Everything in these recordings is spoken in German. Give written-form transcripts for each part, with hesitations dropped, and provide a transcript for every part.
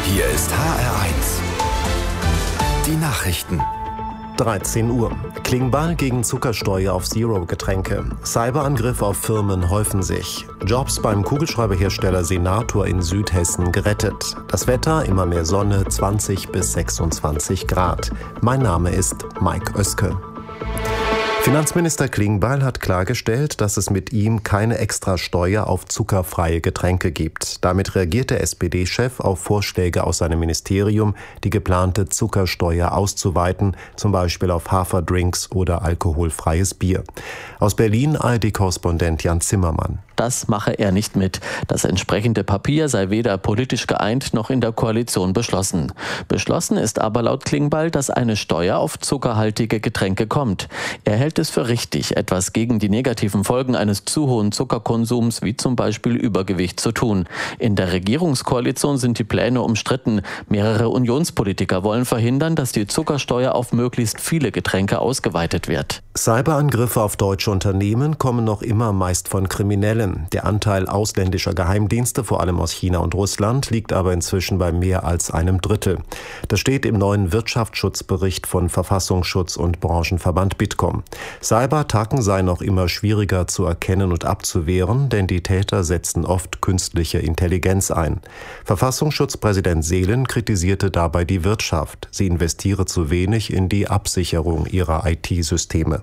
Hier ist HR1. Die Nachrichten. 13 Uhr. Klingbeil gegen Zuckersteuer auf Zero-Getränke. Cyberangriff auf Firmen häufen sich. Jobs beim Kugelschreiberhersteller Senator in Südhessen gerettet. Das Wetter, immer mehr Sonne, 20 bis 26 Grad. Mein Name ist Mike Oeske. Finanzminister Klingbeil hat klargestellt, dass es mit ihm keine Extrasteuer auf zuckerfreie Getränke gibt. Damit reagiert der SPD-Chef auf Vorschläge aus seinem Ministerium, die geplante Zuckersteuer auszuweiten, zum Beispiel auf Haferdrinks oder alkoholfreies Bier. Aus Berlin ARD-Korrespondent Jan Zimmermann. Das mache er nicht mit. Das entsprechende Papier sei weder politisch geeint noch in der Koalition beschlossen. Beschlossen ist aber laut Klingbeil, dass eine Steuer auf zuckerhaltige Getränke kommt. Er hält es für richtig, etwas gegen die negativen Folgen eines zu hohen Zuckerkonsums wie zum Beispiel Übergewicht zu tun. In der Regierungskoalition sind die Pläne umstritten. Mehrere Unionspolitiker wollen verhindern, dass die Zuckersteuer auf möglichst viele Getränke ausgeweitet wird. Cyberangriffe auf deutsche Unternehmen kommen noch immer meist von Kriminellen. Der Anteil ausländischer Geheimdienste, vor allem aus China und Russland, liegt aber inzwischen bei mehr als einem Drittel. Das steht im neuen Wirtschaftsschutzbericht von Verfassungsschutz und Branchenverband Bitkom. Cyberattacken seien noch immer schwieriger zu erkennen und abzuwehren, denn die Täter setzen oft künstliche Intelligenz ein. Verfassungsschutzpräsident Seelen kritisierte dabei die Wirtschaft. Sie investiere zu wenig in die Absicherung ihrer IT-Systeme.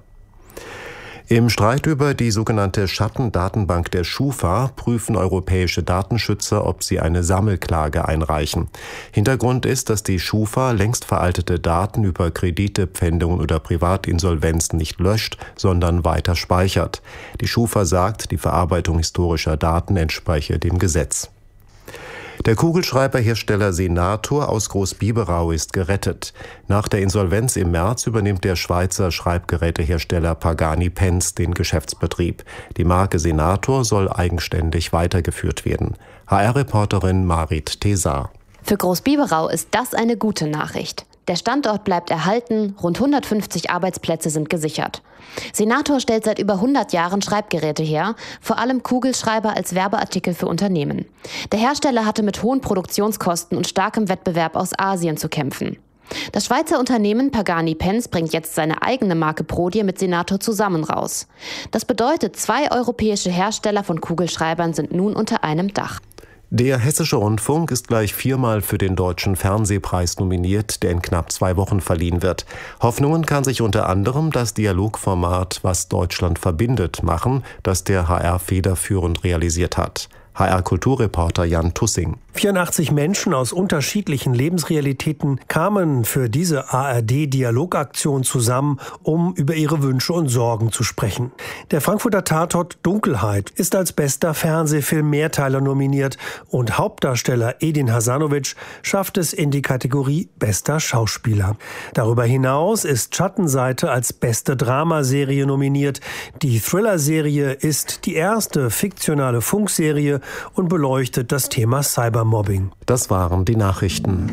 Im Streit über die sogenannte Schattendatenbank der Schufa prüfen europäische Datenschützer, ob sie eine Sammelklage einreichen. Hintergrund ist, dass die Schufa längst veraltete Daten über Kredite, Pfändungen oder Privatinsolvenzen nicht löscht, sondern weiter speichert. Die Schufa sagt, die Verarbeitung historischer Daten entspreche dem Gesetz. Der Kugelschreiberhersteller Senator aus Großbiberau ist gerettet. Nach der Insolvenz im März übernimmt der Schweizer Schreibgerätehersteller Pagani-Pens den Geschäftsbetrieb. Die Marke Senator soll eigenständig weitergeführt werden. HR-Reporterin Marit Tesar. Für Großbiberau ist das eine gute Nachricht. Der Standort bleibt erhalten, rund 150 Arbeitsplätze sind gesichert. Senator stellt seit über 100 Jahren Schreibgeräte her, vor allem Kugelschreiber als Werbeartikel für Unternehmen. Der Hersteller hatte mit hohen Produktionskosten und starkem Wettbewerb aus Asien zu kämpfen. Das Schweizer Unternehmen Pagani-Pens bringt jetzt seine eigene Marke Prodier mit Senator zusammen raus. Das bedeutet, 2 europäische Hersteller von Kugelschreibern sind nun unter einem Dach. Der Hessische Rundfunk ist gleich 4-mal für den Deutschen Fernsehpreis nominiert, der in knapp 2 Wochen verliehen wird. Hoffnungen kann sich unter anderem das Dialogformat Was Deutschland verbindet machen, das der HR federführend realisiert hat. HR-Kulturreporter Jan Tussing. 84 Menschen aus unterschiedlichen Lebensrealitäten kamen für diese ARD-Dialogaktion zusammen, um über ihre Wünsche und Sorgen zu sprechen. Der Frankfurter Tatort Dunkelheit ist als bester Fernsehfilm Mehrteiler nominiert und Hauptdarsteller Edin Hasanovic schafft es in die Kategorie bester Schauspieler. Darüber hinaus ist Schattenseite als beste Dramaserie nominiert. Die Thriller-Serie ist die erste fiktionale Funkserie und beleuchtet das Thema Cybermobbing. Das waren die Nachrichten.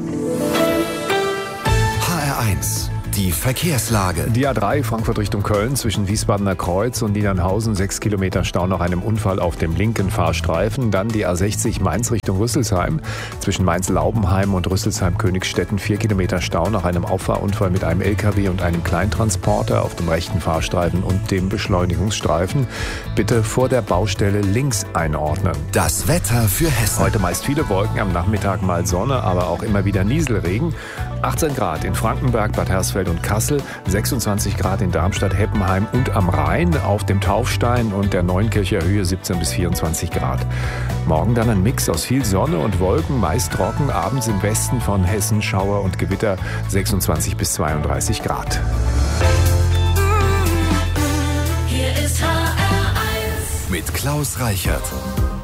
HR1. Die Verkehrslage. Die A3 Frankfurt Richtung Köln zwischen Wiesbadener Kreuz und Niedernhausen 6 Kilometer Stau nach einem Unfall auf dem linken Fahrstreifen. Dann die A60 Mainz Richtung Rüsselsheim zwischen Mainz-Laubenheim und Rüsselsheim-Königstetten 4 Kilometer Stau nach einem Auffahrunfall mit einem LKW und einem Kleintransporter auf dem rechten Fahrstreifen und dem Beschleunigungsstreifen. Bitte vor der Baustelle links einordnen. Das Wetter für Hessen. Heute meist viele Wolken, am Nachmittag mal Sonne, aber auch immer wieder Nieselregen. 18 Grad in Frankenberg, Bad Hersfeld und Kassel, 26 Grad in Darmstadt, Heppenheim und am Rhein, auf dem Taufstein und der Neunkircher Höhe 17 bis 24 Grad. Morgen dann ein Mix aus viel Sonne und Wolken, meist trocken, abends im Westen von Hessen Schauer und Gewitter 26 bis 32 Grad. Hier ist HR1 mit Klaus Reichert.